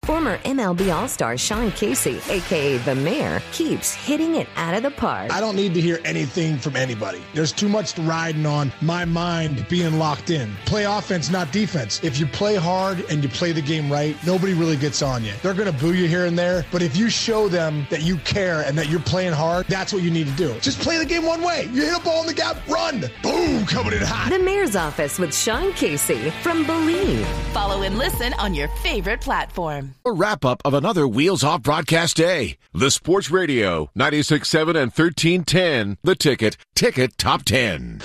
Former MLB All-Star Sean Casey, a.k.a. The Mayor, keeps hitting it out of the park. I don't need to hear anything from anybody. There's too much riding on my mind being locked in. Play offense, not defense. If you play hard and you play the game right, nobody really gets on you. They're going to boo you here and there, but if you show them that you care and that you're playing hard, that's what you need to do. Just play the game one way. You hit a ball in the gap, run. Boom, coming in hot. The Mayor's Office with Sean Casey from Believe. Follow and listen on your favorite platform. A wrap-up of another Wheels Off broadcast day. The Sports Radio, 96.7 and 1310. The Ticket Top 10.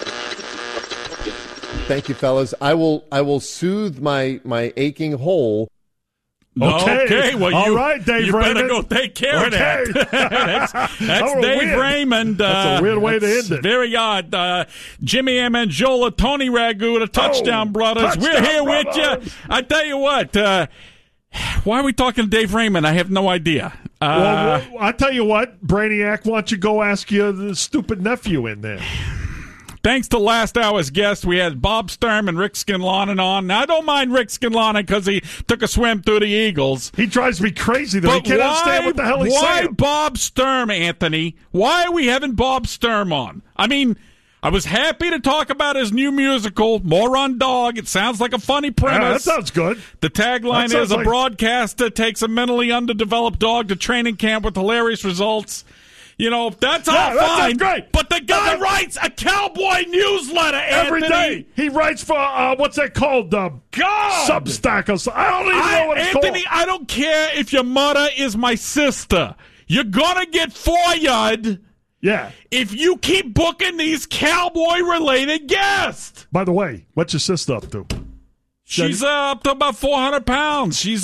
Thank you, fellas. I will soothe my aching hole. Okay. Well, all right, Dave Raymond. Better go take care of that. That's Dave weird. Raymond. That's a weird way to end it. Very odd. Jimmy Amendola, Tony Ragu, the Touchdown Brothers. We're here with you. I tell you what. Why are we talking to Dave Raymond? I have no idea. Well, I tell you what, Brainiac, why don't you go ask your the stupid nephew in there? Thanks to last hour's guest, we had Bob Sturm and Rick Scanlon on. Now, I don't mind Rick Scanlon because he took a swim through the Eagles. He drives me crazy, though. But he can't understand what the hell he's saying. Why Bob Sturm, Anthony? Why are we having Bob Sturm on? I mean, I was happy to talk about his new musical, Moron Dog. It sounds like a funny premise. Yeah, that sounds good. The tagline is, a broadcaster takes a mentally underdeveloped dog to training camp with hilarious results. You know, that's all fine. That's great. But the guy writes a cowboy newsletter, every Anthony. day. He writes for, what's that called? God! Substack or something. I don't even know what it's called. Anthony, I don't care if your mother is my sister. You're going to get fired. Yeah. If you keep booking these cowboy-related guests. By the way, what's your sister up to? She's up to about 400 pounds. She's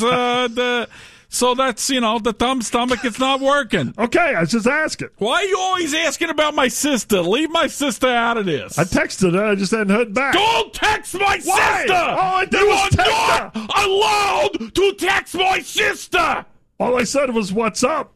so that's, the thumb stomach, it's not working. Okay, I was just asking. Why are you always asking about my sister? Leave my sister out of this. I texted her. I just hadn't heard back. Don't text my sister! All I did you was text are not allowed to text my sister! All I said was, what's up?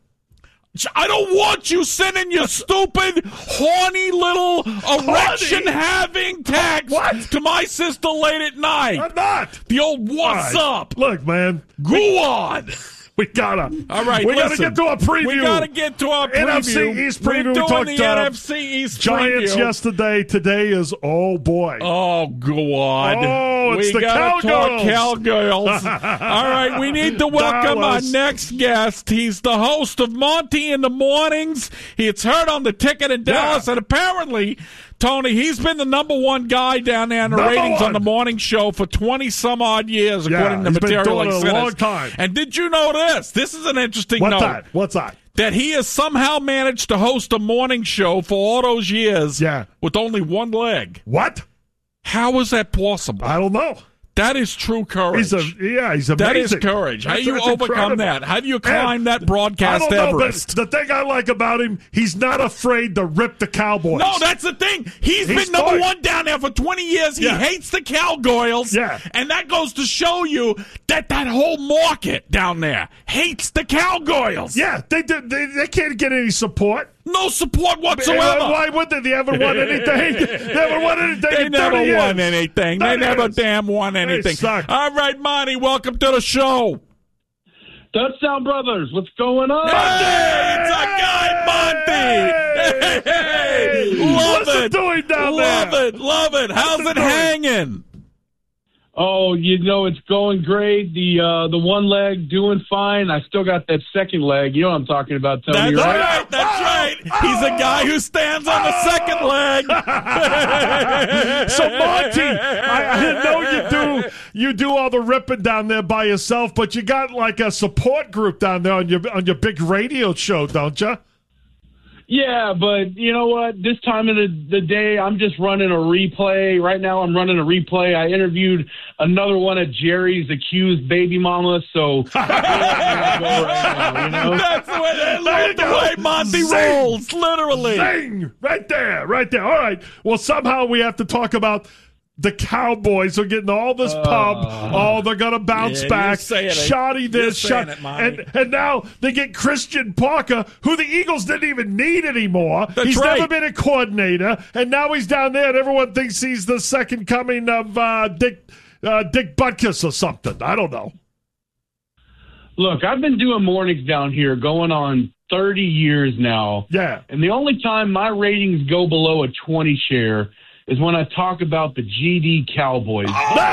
I don't want you sending your stupid, horny little erection-having text to my sister late at night. I'm not. The old what's up. Look, man. Go on. We gotta. All right, we gotta get to our preview. We gotta get to our preview. NFC East preview. We're doing we talked the NFC East Giants preview. yesterday. Today is, oh boy. Oh, God. Oh, it's the Cowgirls. Cowgirls. All right, we need to welcome our next guest. He's the host of Monty in the Mornings. It's heard on the Ticket in Dallas, and apparently, Tony, he's been the number one guy down there in the ratings on the morning show for 20-some-odd years, according to Material He's been doing it a long time. And did you know this? This is an interesting note. What's that? That he has somehow managed to host a morning show for all those years with only one leg. What? How is that possible? I don't know. That is true courage. He's amazing. That is courage. How do you overcome that? How do you climb that broadcast Everest? But the thing I like about him, he's not afraid to rip the Cowboys. No, that's the thing. He's been number one down there for 20 years. He hates the Cowgirls. Yeah. And that goes to show you that whole market down there hates the Cowgirls. Yeah, they can't get any support. No support whatsoever. Why would they? They haven't won anything. They never won anything. They never won anything. They never damn won anything. All right, Monty, welcome to the show. Touchdown Brothers, what's going on? Hey, it's our guy, Monty. Hey, what's it doing down there? Love it. How's it hanging? Oh, it's going great. The one leg doing fine. I still got that second leg. You know what I'm talking about, Tony, That's right. He's a guy who stands on the second leg. So, Monty, I know you do all the ripping down there by yourself, but you got like a support group down there on your big radio show, don't you? Yeah, but you know what? This time of the day, I'm just running a replay. Right now, I'm running a replay. I interviewed another one of Jerry's accused baby mamas, so right now, That's the way Monty rolls, literally. Zing! Right there. All right. Well, somehow we have to talk about the Cowboys are getting all this pub. Oh, they're going to bounce back. Shoddy this, and now they get Christian Parker, who the Eagles didn't even need anymore. He's never been a coordinator, and now he's down there, and everyone thinks he's the second coming of Dick Butkus or something. I don't know. Look, I've been doing mornings down here going on 30 years now. Yeah. And the only time my ratings go below a 20 share is when I talk about the GD Cowboys.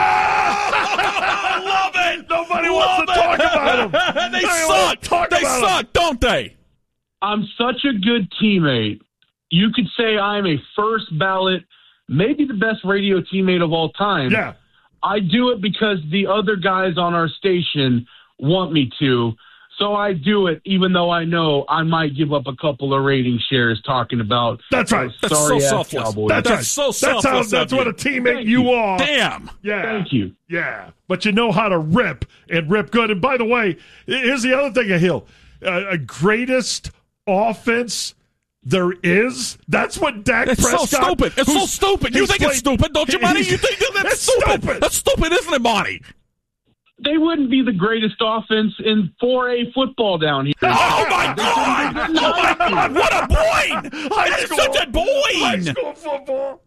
I love it. Nobody wants to talk about them. They suck. They suck, don't they? I'm such a good teammate. You could say I'm a first ballot, maybe the best radio teammate of all time. Yeah. I do it because the other guys on our station want me to. So I do it, even though I know I might give up a couple of rating shares talking about. That's right. That's so selfless. Cowboys. That's right. so selfless. That's what a teammate you are. Damn. Yeah. Thank you. Yeah. But you know how to rip and rip good. And by the way, here's the other thing, Hill. Greatest offense there is. That's what Dak Prescott. It's so stupid. It's so stupid. You think it's stupid, don't you, Monty? You think that's stupid. That's stupid, isn't it, Monty? They wouldn't be the greatest offense in 4A football down here. Oh, my God! Oh, my God! What a boing! That is such a boing! High school football.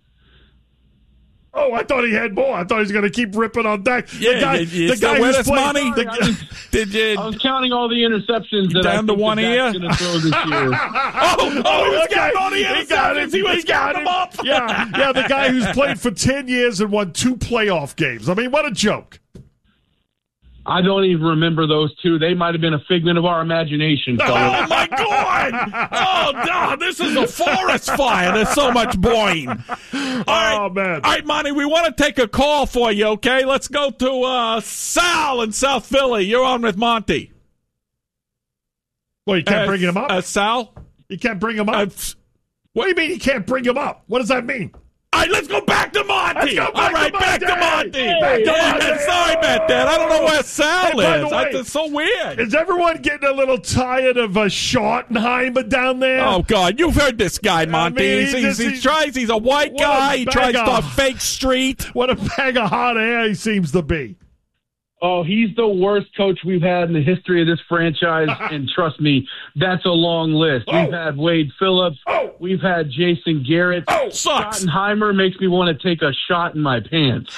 Oh, I thought he had more. I thought he was going to keep ripping on Dak. Yeah, the guy who's playing. Money. Did you? I was counting all the interceptions that down to one ear. Going to throw this year. he was counting all the interceptions. He was counting them up. Yeah, the guy who's played for 10 years and won 2 playoff games. I mean, what a joke. I don't even remember those two. They might have been a figment of our imagination. Oh, my God! Oh, no, this is a forest fire. There's so much boing. All right, man. All right, Monty, we want to take a call for you, okay? Let's go to Sal in South Philly. You're on with Monty. Well, you can't bring him up? Sal? You can't bring him up? What do you mean you can't bring him up? What does that mean? All right, let's go back to Monty. All right, back to Monty. Back to Monty. Sorry about that. I don't know where Sal is. It's so weird. Is everyone getting a little tired of Schottenheimer down there? Oh, God. You've heard this guy, Monty. He's a white guy. He tries to fake street. What a bag of hot air he seems to be. Oh, he's the worst coach we've had in the history of this franchise, and trust me, that's a long list. We've had Wade Phillips. We've had Jason Garrett. Sucks. Schottenheimer makes me want to take a shot in my pants.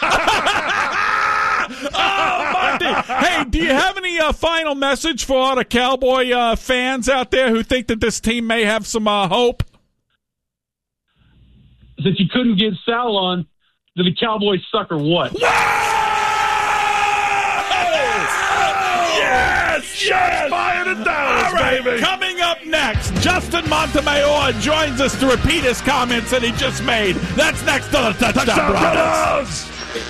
Monty. Hey, do you have any final message for all the Cowboy fans out there who think that this team may have some hope? Since you couldn't get Sal on, do the Cowboys suck or what? Yes! Fired it down, all right, baby. Coming up next, Justin Montemayor joins us to repeat his comments that he just made. That's next to the Touchdown Brothers.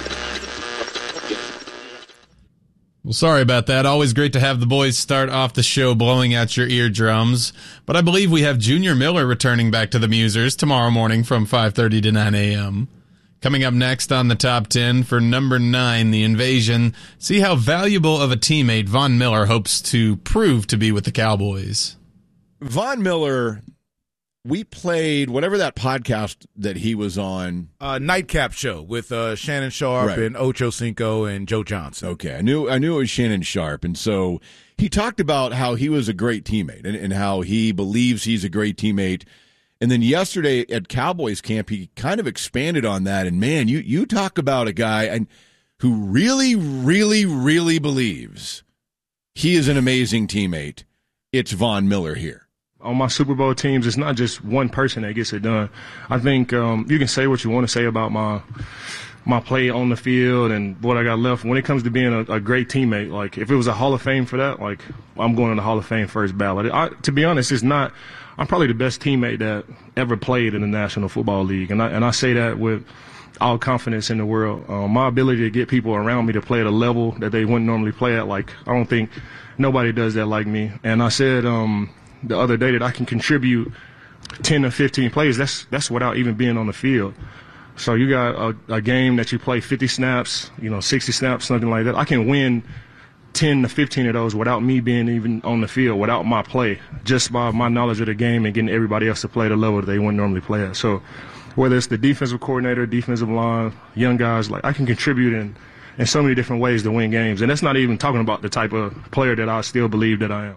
Well, sorry about that. Always great to have the boys start off the show blowing out your eardrums. But I believe we have Junior Miller returning back to the Musers tomorrow morning from 5:30 to 9 a.m. Coming up next on the Top 10 for number 9, The Invasion. See how valuable of a teammate Von Miller hopes to prove to be with the Cowboys. Von Miller, we played whatever that podcast that he was on. Nightcap show with Shannon Sharp and Ocho Cinco and Joe Johnson. Okay, I knew it was Shannon Sharp. And so he talked about how he was a great teammate and how he believes he's a great teammate. And then yesterday at Cowboys camp, he kind of expanded on that. And, man, you talk about a guy who really, really, really believes he is an amazing teammate. It's Von Miller here. On my Super Bowl teams, it's not just one person that gets it done. I think you can say what you want to say about my play on the field and what I got left. When it comes to being a great teammate, like if it was a Hall of Fame for that, like I'm going to the Hall of Fame first ballot. To be honest, it's not – I'm probably the best teammate that ever played in the National Football League, and I say that with all confidence in the world. My ability to get people around me to play at a level that they wouldn't normally play at, like I don't think nobody does that like me. And I said the other day that I can contribute 10 to 15 plays. That's without even being on the field. So you got a game that you play 50 snaps, 60 snaps, something like that. I can win 10 to 15 of those without me being even on the field, without my play, just by my knowledge of the game and getting everybody else to play at a level that they wouldn't normally play at. So whether it's the defensive coordinator, defensive line, young guys, like I can contribute in so many different ways to win games. And that's not even talking about the type of player that I still believe that I am.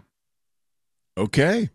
Okay.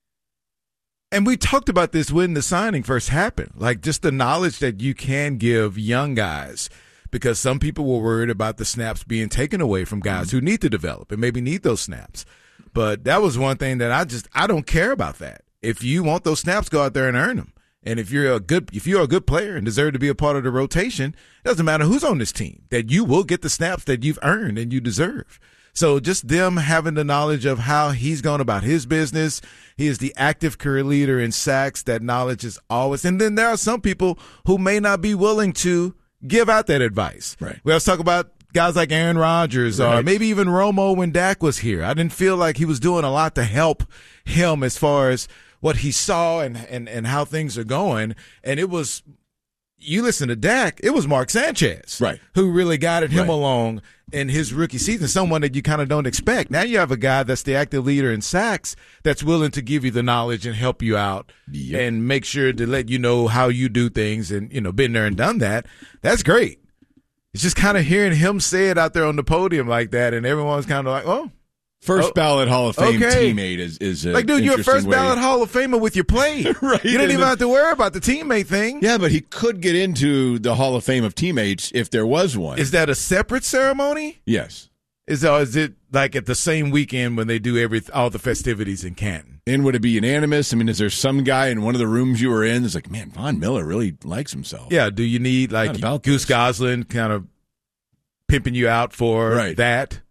And we talked about this when the signing first happened, like just the knowledge that you can give young guys. because some people were worried about the snaps being taken away from guys who need to develop and maybe need those snaps. But that was one thing that I don't care about that. If you want those snaps, go out there and earn them. And if you're a good player and deserve to be a part of the rotation, it doesn't matter who's on this team, that you will get the snaps that you've earned and you deserve. So just them having the knowledge of how he's going about his business. He is the active career leader in sacks. That knowledge is always. And then there are some people who may not be willing to give out that advice. Right. We always talk about guys like Aaron Rodgers or maybe even Romo when Dak was here. I didn't feel like he was doing a lot to help him as far as what he saw and how things are going. And it was, you listen to Dak, it was Mark Sanchez who really guided him along in his rookie season, someone that you kind of don't expect. Now you have a guy that's the active leader in sacks that's willing to give you the knowledge and help you out and make sure to let you know how you do things and, been there and done that. That's great. It's just kind of hearing him say it out there on the podium like that, and everyone's kind of like, oh. First ballot Hall of Fame teammate is like, dude, you're a first ballot Hall of Famer with your play. Right. You don't even have to worry about the teammate thing. Yeah, but he could get into the Hall of Fame of teammates if there was one. Is that a separate ceremony? Yes. Is it like at the same weekend when they do all the festivities in Canton? And would it be unanimous? I mean, is there some guy in one of the rooms you were in that's like, man, Von Miller really likes himself? Yeah. Do you need like Goose Goslin kind of pimping you out for that?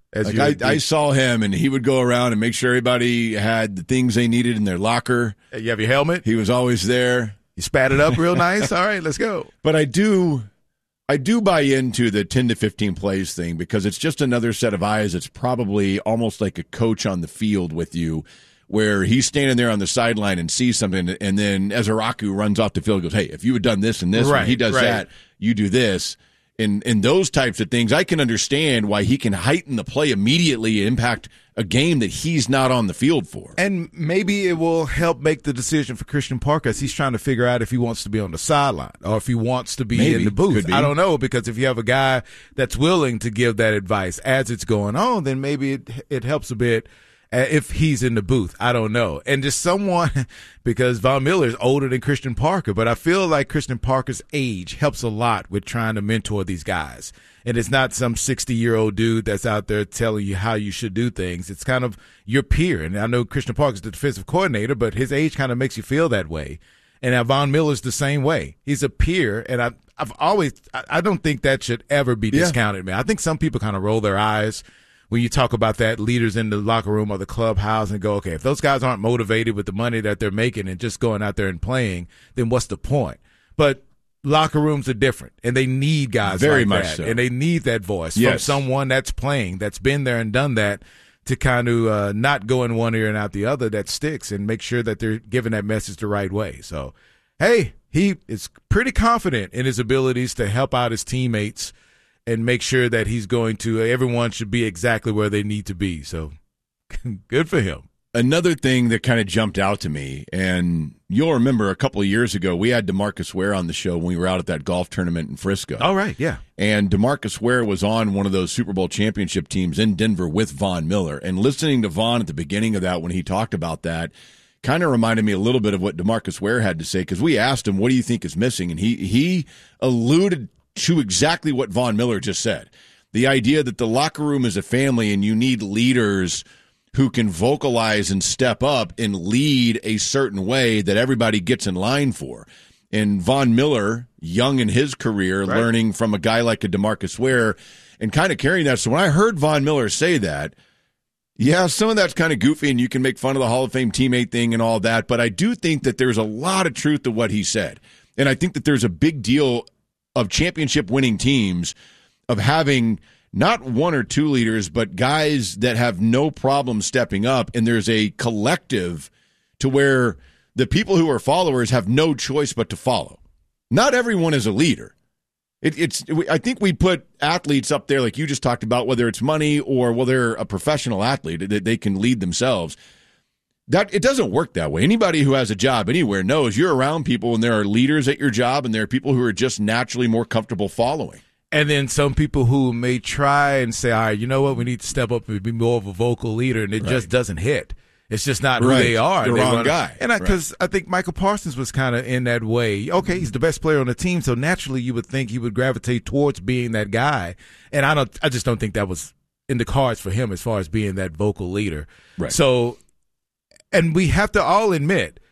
I saw him, and he would go around and make sure everybody had the things they needed in their locker. You have your helmet? He was always there. You spat it up real nice? All right, let's go. But I do buy into the 10 to 15 plays thing because it's just another set of eyes. It's probably almost like a coach on the field with you where he's standing there on the sideline and sees something, and then Ezeraku runs off the field and goes, hey, if you had done this and this, when he does that, you do this. In those types of things, I can understand why he can heighten the play immediately and impact a game that he's not on the field for. And maybe it will help make the decision for Christian Parker as he's trying to figure out if he wants to be on the sideline or if he wants to be in the booth. I don't know, because if you have a guy that's willing to give that advice as it's going on, then maybe it helps a bit. If he's in the booth, I don't know. And just someone, because Von Miller is older than Christian Parker, but I feel like Christian Parker's age helps a lot with trying to mentor these guys. And it's not some 60-year-old dude that's out there telling you how you should do things. It's kind of your peer. And I know Christian Parker's the defensive coordinator, but his age kind of makes you feel that way. And now Von Miller's the same way. He's a peer, and I don't think that should ever be discounted, man. I think some people kind of roll their eyes when you talk about that, leaders in the locker room or the clubhouse, and go, okay, if those guys aren't motivated with the money that they're making and just going out there and playing, then what's the point? But locker rooms are different, and they need guys very like much that, so. And they need that voice from someone that's playing, that's been there and done that, to kind of not go in one ear and out the other, that sticks, and make sure that they're giving that message the right way. So, hey, he is pretty confident in his abilities to help out his teammates and make sure that he's going to, everyone should be exactly where they need to be. So good for him. Another thing that kind of jumped out to me, and you'll remember a couple of years ago, we had DeMarcus Ware on the show when we were out at that golf tournament in Frisco. Oh, right, yeah. And DeMarcus Ware was on one of those Super Bowl championship teams in Denver with Von Miller. And listening to Von at the beginning of that when he talked about that kind of reminded me a little bit of what DeMarcus Ware had to say, because we asked him, what do you think is missing? And he alluded to exactly what Von Miller just said. The idea that the locker room is a family and you need leaders who can vocalize and step up and lead a certain way that everybody gets in line for. And Von Miller, young in his career, learning from a guy like a DeMarcus Ware and kind of carrying that. So when I heard Von Miller say that, yeah, some of that's kind of goofy and you can make fun of the Hall of Fame teammate thing and all that, but I do think that there's a lot of truth to what he said. And I think that there's a big deal of championship winning teams of having not one or two leaders, but guys that have no problem stepping up, and there's a collective to where the people who are followers have no choice but to follow. Not everyone is a leader. I think we put athletes up there like you just talked about, whether it's money or whether they're a professional athlete, that they can lead themselves. That it doesn't work that way. Anybody who has a job anywhere knows you're around people and there are leaders at your job and there are people who are just naturally more comfortable following. And then some people who may try and say, all right, you know what, we need to step up and be more of a vocal leader, and it just doesn't hit. It's just not who they are. The wrong guy. And because I think Michael Parsons was kind of in that way. Okay, he's the best player on the team, so naturally you would think he would gravitate towards being that guy. And I just don't think that was in the cards for him as far as being that vocal leader. Right. So, and we have to all admit